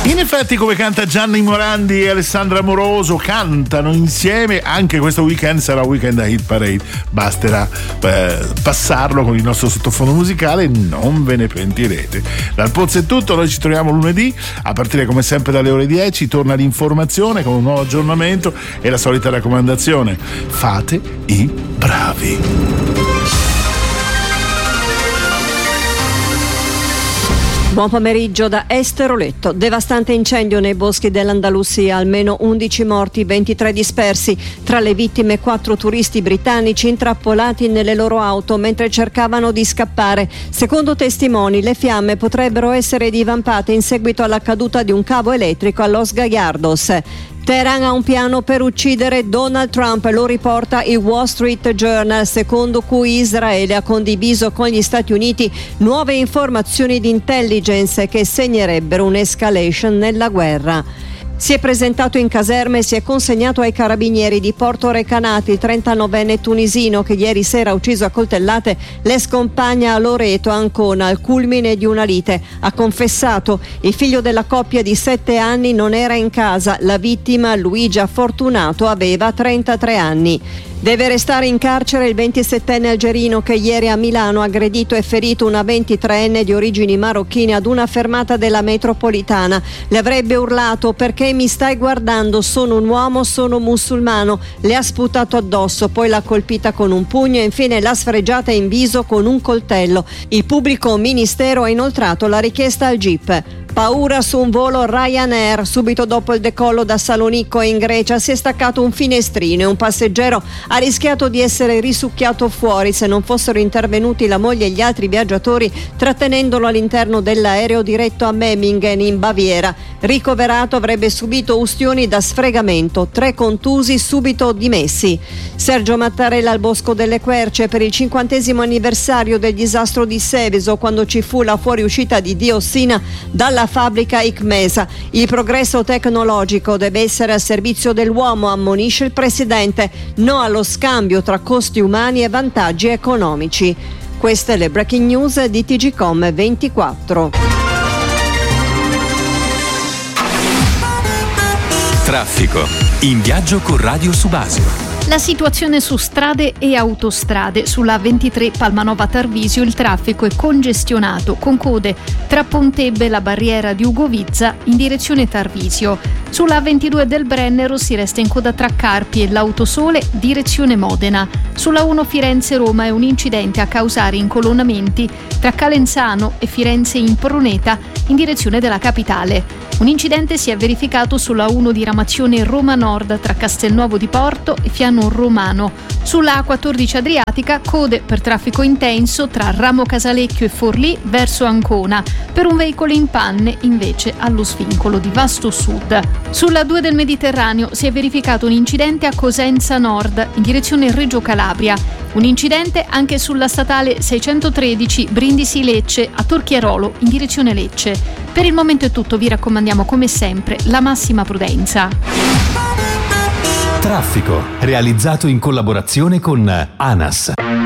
In effetti, come canta Gianni Morandi e Alessandra Amoroso, cantano insieme. Anche questo weekend sarà Weekend Hit Parade. Basterà passarlo con il nostro sottofondo musicale e non ve ne pentirete. Dal Pozzo è tutto, noi ci troviamo lunedì a partire come sempre dalle ore 10. Torna l'informazione con un nuovo aggiornamento e la solita raccomandazione: fate i bravi. Buon pomeriggio da Esther Oletto. Devastante incendio nei boschi dell'Andalusia, almeno 11 morti, 23 dispersi. Tra le vittime 4 turisti britannici intrappolati nelle loro auto mentre cercavano di scappare. Secondo testimoni, le fiamme potrebbero essere divampate in seguito alla caduta di un cavo elettrico a Los Gallardos. Teheran ha un piano per uccidere Donald Trump, lo riporta il Wall Street Journal, secondo cui Israele ha condiviso con gli Stati Uniti nuove informazioni di intelligence che segnerebbero un'escalation nella guerra. Si è presentato in caserma e si è consegnato ai carabinieri di Porto Recanati il 39enne tunisino che ieri sera ha ucciso a coltellate l'ex compagna a Loreto, Ancona, al culmine di una lite. Ha confessato: il figlio della coppia di 7 anni non era in casa, la vittima, Luigia Fortunato, aveva 33 anni. Deve restare in carcere il 27enne algerino che ieri a Milano ha aggredito e ferito una 23enne di origini marocchine ad una fermata della metropolitana. Le avrebbe urlato: perché mi stai guardando? Sono un uomo, sono musulmano. Le ha sputato addosso, poi l'ha colpita con un pugno e infine l'ha sfregiata in viso con un coltello. Il pubblico ministero ha inoltrato la richiesta al GIP. Paura su un volo Ryanair. Subito dopo il decollo da Salonicco in Grecia si è staccato un finestrino e un passeggero ha rischiato di essere risucchiato fuori se non fossero intervenuti la moglie e gli altri viaggiatori trattenendolo all'interno dell'aereo diretto a Memmingen in Baviera. Ricoverato, avrebbe subito ustioni da sfregamento, 3 contusi subito dimessi. Sergio Mattarella al Bosco delle Querce per il 50° anniversario del disastro di Seveso, quando ci fu la fuoriuscita di diossina dalla fabbrica Icmesa. Il progresso tecnologico deve essere al servizio dell'uomo, ammonisce il presidente. No allo scambio tra costi umani e vantaggi economici. Queste le breaking news di TGcom 24. Traffico. In viaggio con Radio Subasio. La situazione su strade e autostrade. Sulla 23 Palmanova Tarvisio il traffico è congestionato con code tra Pontebbe e la barriera di Ugovizza in direzione Tarvisio. Sulla 22 del Brennero si resta in coda tra Carpi e l'Autosole direzione Modena. Sulla 1 Firenze-Roma è un incidente a causare incolonnamenti tra Calenzano e Firenze in Proneta in direzione della capitale. Un incidente si è verificato sulla 1 di Ramazione Roma Nord tra Castelnuovo di Porto e Fiano Romano. Sulla A14 Adriatica code per traffico intenso tra Ramo Casalecchio e Forlì verso Ancona, per un veicolo in panne invece allo svincolo di Vasto Sud. Sulla 2 del Mediterraneo si è verificato un incidente a Cosenza Nord in direzione Reggio Calabria. Un incidente anche sulla statale 613 Brindisi-Lecce a Torchiarolo in direzione Lecce. Per il momento è tutto, vi raccomandiamo come sempre la massima prudenza. Traffico, realizzato in collaborazione con ANAS.